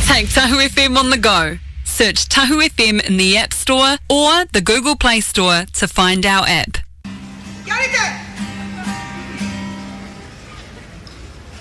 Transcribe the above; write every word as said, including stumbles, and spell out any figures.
Take Tahu F M on the go. Search Tahu F M in the App Store or the Google Play Store to find our app.